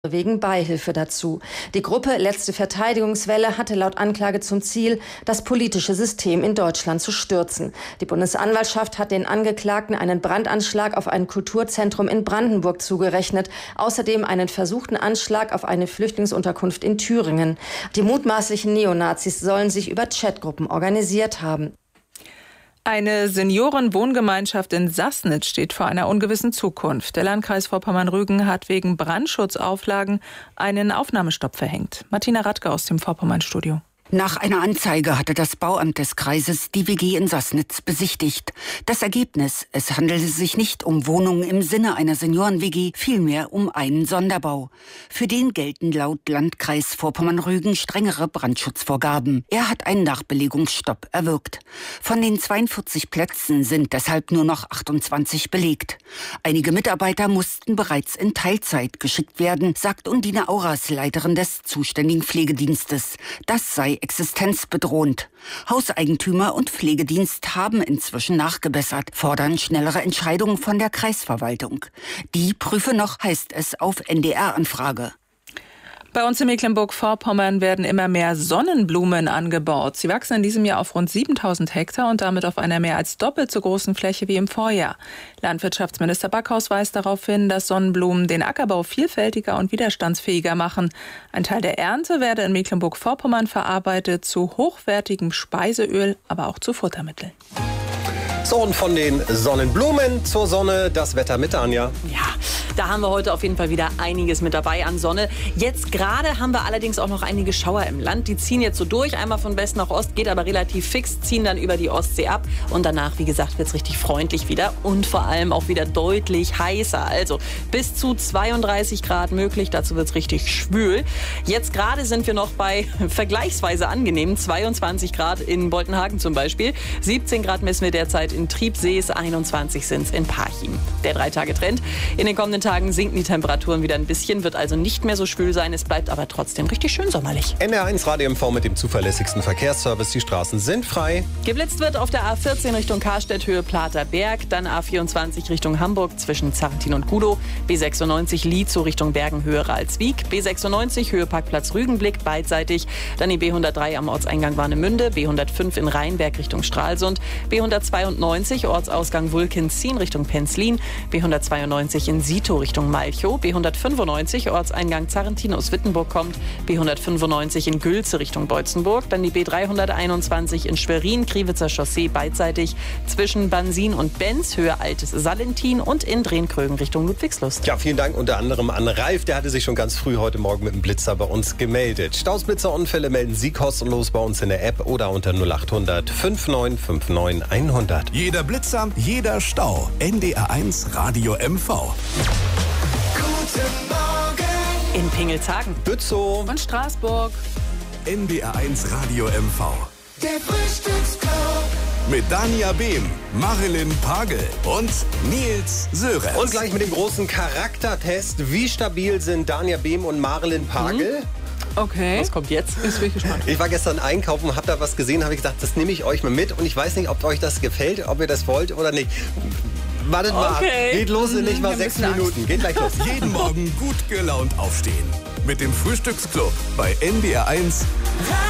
wegen Beihilfe dazu. Die Gruppe Letzte Verteidigungswelle hatte laut Anklage zum Ziel, das politische System in Deutschland zu stürzen. Die Bundesanwaltschaft hat den Angeklagten einen Brandanschlag auf ein Kulturzentrum in Brandenburg zugerechnet, außerdem einen versuchten Anschlag auf eine Flüchtlingsunterkunft in Thüringen. Die mutmaßlichen Neonazis sollen sich über Chatgruppen organisiert haben. Eine Seniorenwohngemeinschaft in Sassnitz steht vor einer ungewissen Zukunft. Der Landkreis Vorpommern-Rügen hat wegen Brandschutzauflagen einen Aufnahmestopp verhängt. Martina Radke aus dem Vorpommern-Studio. Nach einer Anzeige hatte das Bauamt des Kreises die WG in Sassnitz besichtigt. Das Ergebnis: Es handelte sich nicht um Wohnungen im Sinne einer Senioren-WG, vielmehr um einen Sonderbau. Für den gelten laut Landkreis Vorpommern-Rügen strengere Brandschutzvorgaben. Er hat einen Nachbelegungsstopp erwirkt. Von den 42 Plätzen sind deshalb nur noch 28 belegt. Einige Mitarbeiter mussten bereits in Teilzeit geschickt werden, sagt Undine Auras, Leiterin des zuständigen Pflegedienstes. Das sei existenzbedrohend. Hauseigentümer und Pflegedienst haben inzwischen nachgebessert, fordern schnellere Entscheidungen von der Kreisverwaltung. Die prüfe noch, heißt es auf NDR-Anfrage. Bei uns in Mecklenburg-Vorpommern werden immer mehr Sonnenblumen angebaut. Sie wachsen in diesem Jahr auf rund 7000 Hektar und damit auf einer mehr als doppelt so großen Fläche wie im Vorjahr. Landwirtschaftsminister Backhaus weist darauf hin, dass Sonnenblumen den Ackerbau vielfältiger und widerstandsfähiger machen. Ein Teil der Ernte werde in Mecklenburg-Vorpommern verarbeitet zu hochwertigem Speiseöl, aber auch zu Futtermitteln. So, und von den Sonnenblumen zur Sonne, das Wetter mit Anja. Ja, da haben wir heute auf jeden Fall wieder einiges mit dabei an Sonne. Jetzt gerade haben wir allerdings auch noch einige Schauer im Land. Die ziehen jetzt so durch, einmal von West nach Ost, geht aber relativ fix, ziehen dann über die Ostsee ab. Und danach, wie gesagt, wird es richtig freundlich wieder und vor allem auch wieder deutlich heißer. Also bis zu 32 Grad möglich, dazu wird es richtig schwül. Jetzt gerade sind wir noch bei vergleichsweise angenehmen 22 Grad in Boltenhagen zum Beispiel. 17 Grad messen wir derzeit in Triebsees, 21 sind es in Parchim. Der 3-Tage-Trend. In den kommenden Tagen sinken die Temperaturen wieder ein bisschen, wird also nicht mehr so schwül sein. Es bleibt aber trotzdem richtig schön sommerlich. NDR1 Radio MV mit dem zuverlässigsten Verkehrsservice. Die Straßen sind frei. Geblitzt wird auf der A14 Richtung Karstedt, Höhe Platerberg, dann A24 Richtung Hamburg zwischen Zarrentin und Gudow, B96 Lietzow Richtung Bergen, Höhe Ralswiek, B96 Höhe Parkplatz Rügenblick beidseitig, dann die B103 am Ortseingang Warnemünde, B105 in Rheinberg Richtung Stralsund, B192 Ortsausgang Wulkenzien Richtung Penzlin, B192 in Sito Richtung Malchow, B195 Ortseingang Zarrentin aus Wittenburg kommt, B195 in Gülze Richtung Beutzenburg, dann die B321 in Schwerin, Kriwitzer Chaussee beidseitig zwischen Bansin und Benz, Höhe Altes Salentin und in Drehkrögen Richtung Ludwigslust. Ja, vielen Dank unter anderem an Ralf, der hatte sich schon ganz früh heute Morgen mit dem Blitzer bei uns gemeldet. Stausblitzerunfälle melden Sie kostenlos bei uns in der App oder unter 0800 5959 100. Jeder Blitzer, jeder Stau. NDR1 Radio MV. Guten Morgen In Pingelshagen, Bützow Und Straßburg. NDR1 Radio MV. Der Frühstücksclub. Mit Dania Behm, Marilyn Pagel und Nils Sörenz. und gleich mit dem großen Charaktertest. Wie stabil sind Dania Behm und Marilyn Pagel? Okay. was kommt jetzt? Jetzt bin ich gespannt. Ich war gestern einkaufen, hab da was gesehen, habe ich gedacht, das nehme ich euch mal mit. Und ich weiß nicht, ob euch das gefällt, ob ihr das wollt oder nicht. Wartet mal ab. Okay. Geht los in nicht mal wir 6 müssen Minuten. Geht gleich los. Jeden Morgen gut gelaunt aufstehen. Mit dem Frühstücksclub bei NDR1